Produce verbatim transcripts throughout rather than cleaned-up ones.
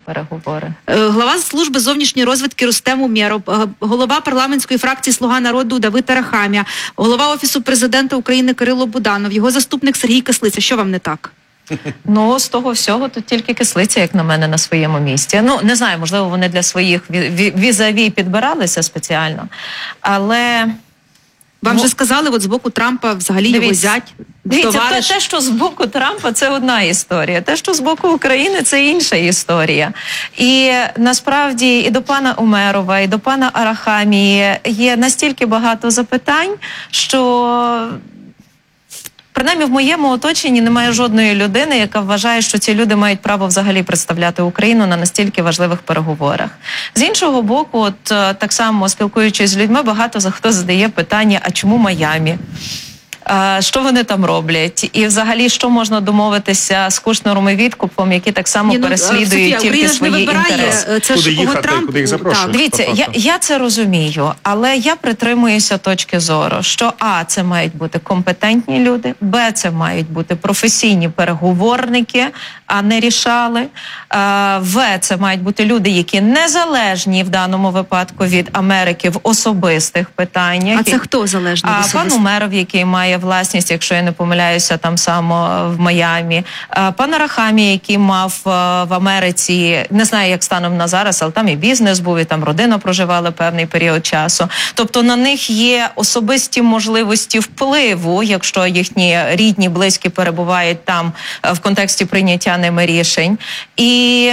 переговори. Глава служби зовнішньої розвідки Рустем Умєров, голова парламентської фракції «Слуга народу» Давид Арахамія, голова Офісу президента України Кирило Буданов, його заступник Сергій Кислиця. Що вам не так? Ну, з того всього тут тільки Кислиця, як на мене, на своєму місці. Ну, не знаю, можливо, вони для своїх візаві підбиралися спеціально, але... Вам ну, вже сказали, от з боку Трампа взагалі дивіться, його зять, Дивіться, товариш... те, те, що з боку Трампа, це одна історія. Те, що з боку України, це інша історія. І насправді і до пана Умєрова, і до пана Арахамії є настільки багато запитань, що... Принаймні в моєму оточенні немає жодної людини, яка вважає, що ці люди мають право взагалі представляти Україну на настільки важливих переговорах. З іншого боку, от так само спілкуючись з людьми, багато за хто задає питання, а чому Майамі? Що вони там роблять? І взагалі, що можна домовитися з Кушнером і Віткофом, які так само Ні, ну, переслідують Софія, тільки Україна свої інтереси? Це куди їхати, Трамп... куди їх запрошують? Дивіться, я, я це розумію, але я притримуюся точки зору, що а, це мають бути компетентні люди, б, це мають бути професійні переговорники, а не рішали, а, в, це мають бути люди, які незалежні в даному випадку від Америки в особистих питаннях. А це хто залежний? А пан Умєров, який має власність, якщо я не помиляюся, там само в Майамі. Пан Арахамія, який мав в Америці, не знаю, як станом на зараз, але там і бізнес був, і там родина проживала певний період часу. Тобто на них є особисті можливості впливу, якщо їхні рідні, близькі перебувають там в контексті прийняття ними рішень. І...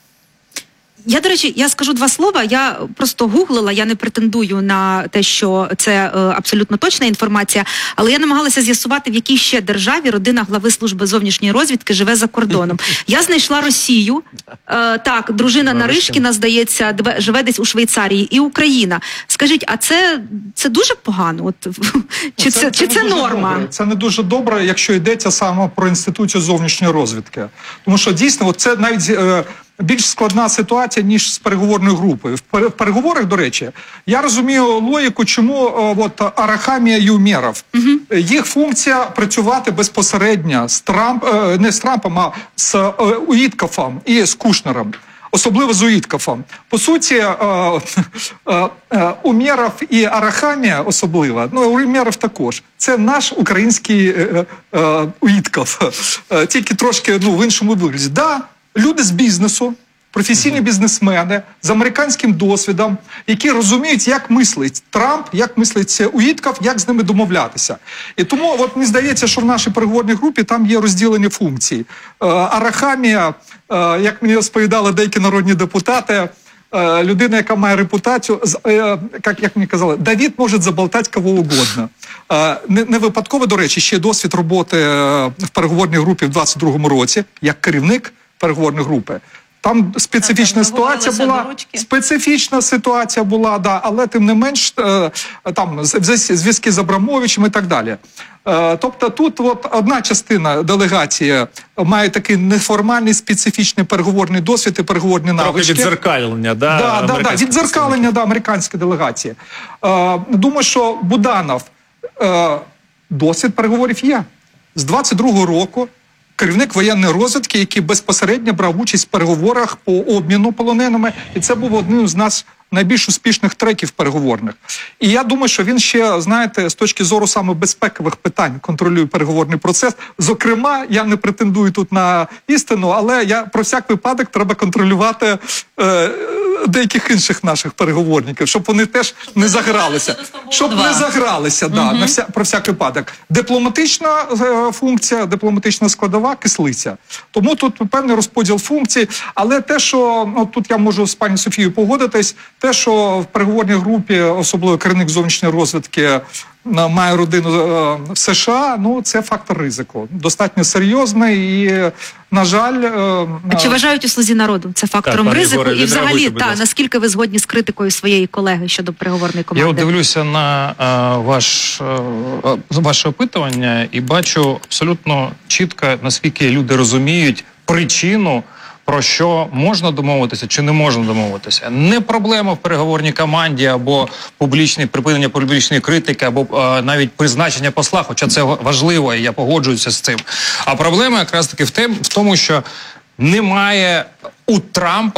Я, до речі, я скажу два слова, я просто гуглила, я не претендую на те, що це е, абсолютно точна інформація, але я намагалася з'ясувати, в якій ще державі родина глави служби зовнішньої розвідки живе за кордоном. Я знайшла Росію, е, так, дружина Наришкіна, здається, живе десь у Швейцарії, і Україна. Скажіть, а це, це дуже погано? От, чи це, це, чи це норма? Добре. Це не дуже добре, якщо йдеться саме про інституцію зовнішньої розвідки. Тому що дійсно, от це навіть... Е, більш складна ситуація, ніж з переговорною групою. В переговорах, до речі, я розумію логіку, чому от Арахамія і Умєров. Угу. Їх функція працювати безпосередньо з Трамп, не з Трампом, а з Віткофом і з Кушнером. Особливо з Віткофом. По суті, е, е, е, Умєров і Арахамія особливо, ну, Умєров також, це наш український е, е, Віткоф. Е, тільки трошки ну, в іншому вигляді. Да, люди з бізнесу, професійні бізнесмени з американським досвідом, які розуміють, як мислить Трамп, як мислить Віткоф, як з ними домовлятися. І тому, от мені здається, що в нашій переговорній групі там є розділені функції. Е, Арахамія, е, як мені розповідали деякі народні депутати, е, людина, яка має репутацію, е, як, як мені казали, Давид може заболтати кого угодно. Е, не, не випадково, до речі, ще досвід роботи в переговорній групі в двадцять другому році, як керівник переговорної групи. Там специфічна ситуація була, специфічна ситуація була, да, але тим не менш там зв'язки з Абрамовичем і так далі. Тобто тут от одна частина делегації має такий неформальний специфічний переговорний досвід і переговорні навички. Трохи віддзеркалення, да? Да, да, да, віддзеркалення, да, американської делегації. Думаю, що Буданов, досвід переговорів є. З двадцять другого року керівник воєнної розвідки, який безпосередньо брав участь в переговорах по обміну полоненими. І це був одним з нас найбільш успішних треків переговорних. І я думаю, що він ще, знаєте, з точки зору саме безпекових питань контролює переговорний процес. Зокрема, я не претендую тут на істину, але я про всяк випадок треба контролювати е, деяких інших наших переговорників, щоб вони теж не загралися. Щоб не загралися, да, на вся, про всяк випадок. Дипломатична е, функція, дипломатична складова, Кислиця. Тому тут певний розподіл функцій, але те, що, ну, тут я можу з пані Софією погодитись, те, що в переговорній групі, особливо керівник зовнішньої розвідки, має родину в США, ну, це фактор ризику. Достатньо серйозний і, на жаль... А чи вважають у «Слузі народу» це фактором так, ризику? Ігоре, і взагалі, та, наскільки ви згодні з критикою своєї колеги щодо переговорної команди? Я дивлюся на а, ваш, а, ваше опитування і бачу абсолютно чітко, наскільки люди розуміють причину, про що можна домовитися чи не можна домовитися. Не проблема в переговорній команді або публічне припинення публічної критики, або а, навіть призначення посла, хоча це важливо, і я погоджуюся з цим. А проблема якраз таки в, тем, в тому, що немає у Трампа